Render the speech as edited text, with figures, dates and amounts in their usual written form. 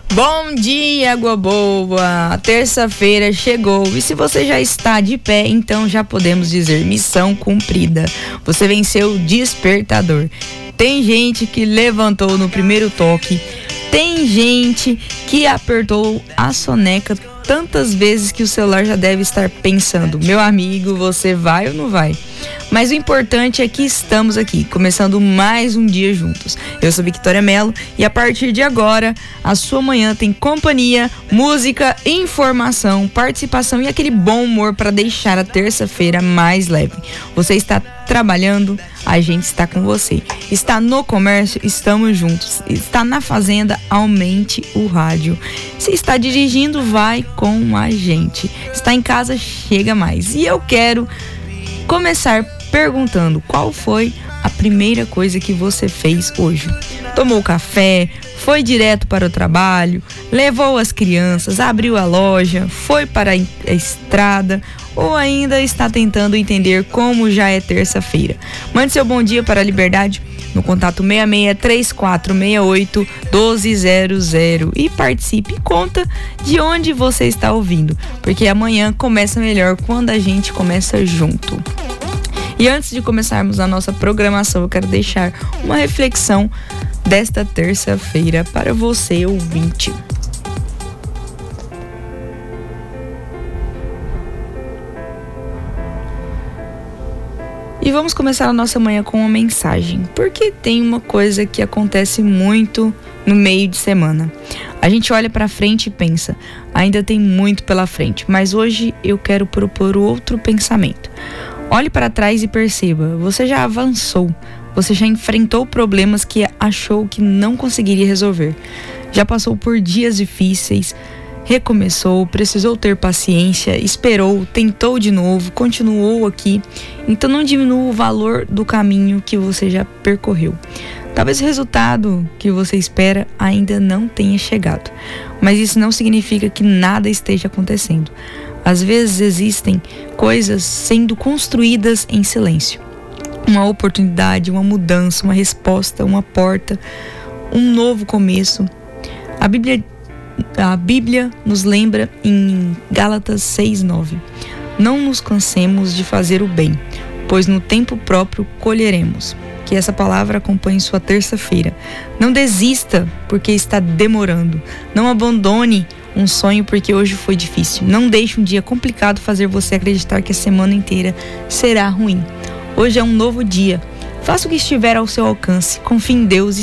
Bom dia, água boa! A terça-feira chegou e se você já está de pé, então já podemos dizer missão cumprida. Você venceu o despertador. Tem gente que levantou no primeiro toque, tem gente que apertou a soneca tantas vezes que o celular já deve estar pensando: meu amigo, você vai ou não vai? Mas o importante é que estamos aqui, começando mais um dia juntos. Eu sou Victoria Mello e a partir de agora, a sua manhã tem companhia, música, informação, participação e aquele bom humor para deixar a terça-feira mais leve. Você está trabalhando, a gente está com você. Está no comércio, estamos juntos. Está na fazenda, aumente o rádio. Se está dirigindo, vai com a gente. Está em casa, chega mais. E eu quero começar perguntando: qual foi a primeira coisa que você fez hoje? Tomou café, foi direto para o trabalho, levou as crianças, abriu a loja, foi para a estrada ou ainda está tentando entender como já é terça-feira? Mande seu bom dia para a Liberdade no contato 6634681200 e participe e conta de onde você está ouvindo, porque amanhã começa melhor quando a gente começa junto. E antes de começarmos a nossa programação, eu quero deixar uma reflexão desta terça-feira para você, ouvinte. E vamos começar a nossa manhã com uma mensagem, porque tem uma coisa que acontece muito no meio de semana. A gente olha para frente e pensa: ainda tem muito pela frente, mas hoje eu quero propor outro pensamento. Olhe para trás e perceba: você já avançou, você já enfrentou problemas que achou que não conseguiria resolver. Já passou por dias difíceis, recomeçou, precisou ter paciência, esperou, tentou de novo, continuou aqui. Então não diminua o valor do caminho que você já percorreu. Talvez o resultado que você espera ainda não tenha chegado, mas isso não significa que nada esteja acontecendo. Às vezes existem coisas sendo construídas em silêncio. Uma oportunidade, uma mudança, uma resposta, uma porta, um novo começo. A Bíblia nos lembra em Gálatas 6:9. Não nos cansemos de fazer o bem, pois no tempo próprio colheremos. Que essa palavra acompanhe sua terça-feira. Não desista porque está demorando. Não abandone um sonho porque hoje foi difícil. Não deixe um dia complicado fazer você acreditar que a semana inteira será ruim. Hoje é um novo dia. Faça o que estiver ao seu alcance. Confie em Deus e